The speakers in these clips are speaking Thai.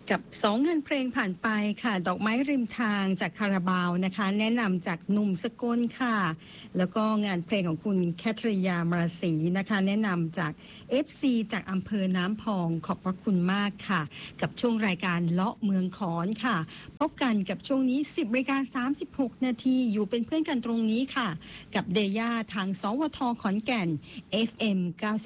กับ2งานเพลงผ่านไปค่ะดอกไม้ริมทางจากคาราบาวนะคะแนะนำจากหนุ่มสกลค่ะแล้วก็งานเพลงของคุณแคทริยามราศีนะคะแนะนำจาก FC จากอำเภอน้ำพองขอบพระคุณมากค่ะกับช่วงรายการเลาะเมืองขอนค่ะพบกันกับช่วงนี้ 10:36 นาทีอยู่เป็นเพื่อนกันตรงนี้ค่ะกับเดย่าทางสวทขอนแก่น FM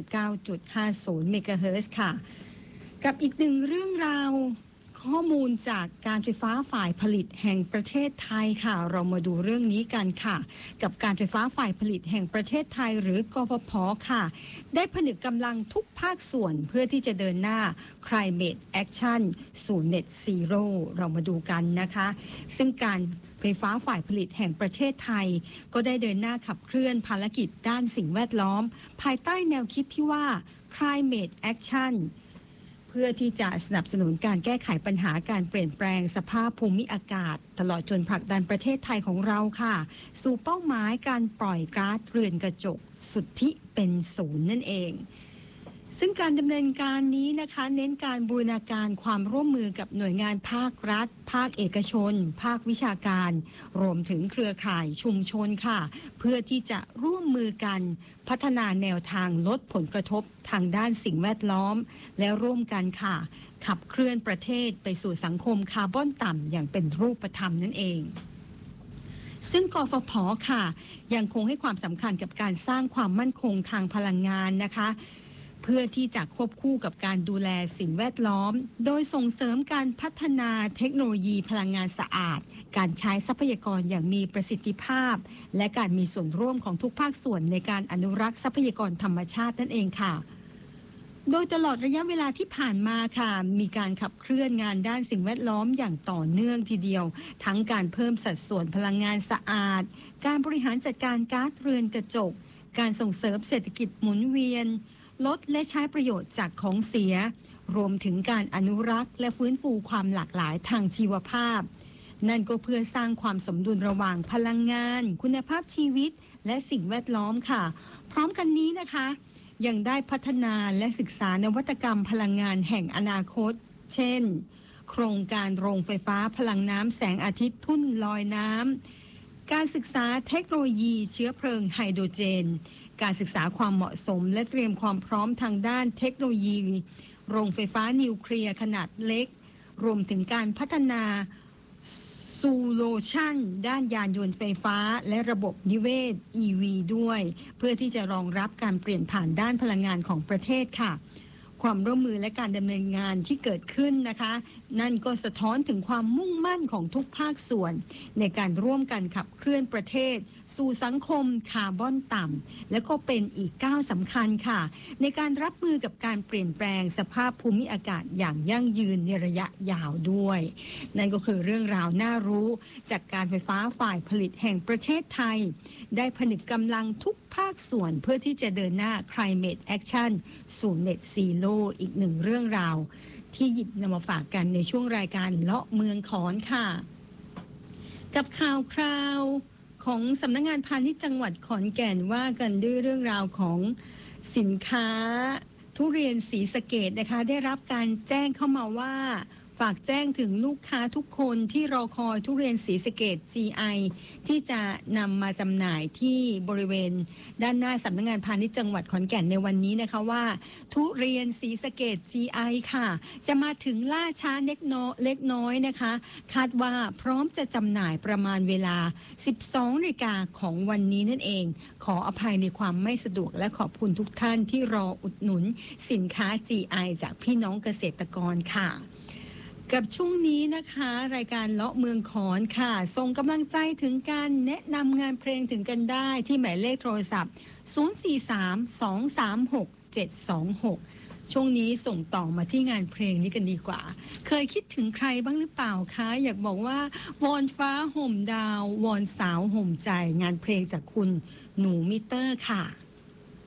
99.50 เมกะเฮิรตซ์ค่ะกับอีกหนึ่งเรื่องราวข้อมูลจากการไฟฟ้าฝ่ายผลิตแห่งประเทศไทยค่ะเรามาดูเรื่องนี้กันค่ะกับการไฟฟ้าฝ่ายผลิตแห่งประเทศไทยหรือกฟผ.ค่ะได้ผนึกกำลังทุกภาคส่วนเพื่อที่จะเดินหน้า Climate Action สู่ Net Zero เรามาดูกันนะคะซึ่งการไฟฟ้าฝ่ายผลิตแห่งประเทศไทยก็ได้เดินหน้าขับเคลื่อนภารกิจด้านสิ่งแวดล้อมภายใต้แนวคิดที่ว่า Climate Actionเพื่อที่จะสนับสนุนการแก้ไขปัญหาการเปลี่ยนแปลงสภาพภูมิอากาศตลอดจนผลักดันประเทศไทยของเราค่ะสู่เป้าหมายการปล่อยก๊าซเรือนกระจกสุทธิเป็นศูนย์นั่นเองซึ่งการดำเนินการนี้นะคะเน้นการบูรณาการความร่วมมือกับหน่วยงานภาครัฐภาคเอกชนภาควิชาการรวมถึงเครือข่ายชุมชนค่ะเพื่อที่จะร่วมมือกันพัฒนาแนวทางลดผลกระทบทางด้านสิ่งแวดล้อมและร่วมกันค่ะขับเคลื่อนประเทศไปสู่สังคมคาร์บอนต่ำอย่างเป็นรูปธรรมนั่นเองซึ่งกฟผ.ค่ะยังคงให้ความสำคัญกับการสร้างความมั่นคงทางพลังงานนะคะเพื่อที่จะควบคู่กับการดูแลสิ่งแวดล้อมโดยส่งเสริมการพัฒนาเทคโนโลยีพลังงานสะอาดการใช้ทรัพยากรอย่างมีประสิทธิภาพและการมีส่วนร่วมของทุกภาคส่วนในการอนุรักษ์ทรัพยากรธรรมชาตินั่นเองค่ะโดยตลอดระยะเวลาที่ผ่านมาค่ะมีการขับเคลื่อนงานด้านสิ่งแวดล้อมอย่างต่อเนื่องทีเดียวทั้งการเพิ่มสัดส่วนพลังงานสะอาดการบริหารจัดการก๊าซเรือนกระจกการส่งเสริมเศรษฐกิจหมุนเวียนลดและใช้ประโยชน์จากของเสียรวมถึงการอนุรักษ์และฟื้นฟูความหลากหลายทางชีวภาพนั่นก็เพื่อสร้างความสมดุลระหว่างพลังงานคุณภาพชีวิตและสิ่งแวดล้อมค่ะพร้อมกันนี้นะคะยังได้พัฒนาและศึกษานวัตกรรมพลังงานแห่งอนาคตเช่นโครงการโรงไฟฟ้าพลังน้ำแสงอาทิตย์ทุ่นลอยน้ำการศึกษาเทคโนโลยีเชื้อเพลิงไฮโดรเจนการศึกษาความเหมาะสมและเตรียมความพร้อมทางด้านเทคโนโลยีโรงไฟฟ้านิวเคลียร์ขนาดเล็กรวมถึงการพัฒนาซูโลชันด้านยานยนต์ไฟฟ้าและระบบนิเวศ EV ด้วยเพื่อที่จะรองรับการเปลี่ยนผ่านด้านพลังงานของประเทศค่ะความร่วมมือและการดำเนินงานที่เกิดขึ้นนะคะนั่นก็สะท้อนถึงความมุ่งมั่นของทุกภาคส่วนในการร่วมกันขับเคลื่อนประเทศสู่สังคมคาร์บอนต่ำและก็เป็นอีกก้าวสำคัญค่ะในการรับมือกับการเปลี่ยนแปลงสภาพภูมิอากาศอย่างยั่งยืนในระยะยาวด้วยนั่นก็คือเรื่องราวน่ารู้จากการไฟฟ้าฝ่ายผลิตแห่งประเทศไทยได้ผนึกกำลังทุกภาคส่วนเพื่อที่จะเดินหน้า Climate Action สู่ Net Zero อีกหนึ่งเรื่องราวที่หยิบนำมาฝากกันในช่วงรายการเลาะเมืองขอนค่ะกับข่าวคราวของสำนักงานพาณิชย์จังหวัดขอนแก่นว่ากันด้วยเรื่องราวของสินค้าทุเรียนศรีสะเกษนะคะได้รับการแจ้งเข้ามาว่าฝากแจ้งถึงลูกค้าทุกคนที่รอคอยทุเรียนศรีสะเกษ GI ที่จะนำมาจำหน่ายที่บริเวณด้านหน้าสำนักงานพาณิชย์จังหวัดขอนแก่นในวันนี้นะคะว่าทุเรียนศรีสะเกษ GI ค่ะจะมาถึงล่าช้าเล็กน้อยนะคะคาดว่าพร้อมจะจำหน่ายประมาณเวลา 12 นาฬิกาของวันนี้นั่นเองขออภัยในความไม่สะดวกและขอบคุณทุกท่านที่รออุดหนุนสินค้า GI จากพี่น้องเกษตรกรค่ะกับช่วงนี้นะคะรายการเลาะเมืองขอนค่ะส่งกำลังใจถึงการแนะนำงานเพลงถึงกันได้ที่หมายเลขโทรศัพท์043-236-726ช่วงนี้ส่งต่อมาที่งานเพลงนี้กันดีกว่าเคยคิดถึงใครบ้างหรือเปล่าคะอยากบอกว่าวอนฟ้าห่มดาววอนสาวห่มใจงานเพลงจากคุณหนูมิเตอร์ค่ะ